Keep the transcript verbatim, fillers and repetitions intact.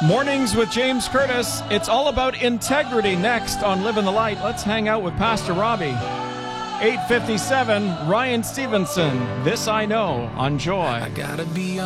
Mornings with James Curtis. It's all about integrity next on Live in the Light. Let's hang out with Pastor Robbie. eight fifty-seven, Ryan Stevenson, This I Know on Joy. I gotta be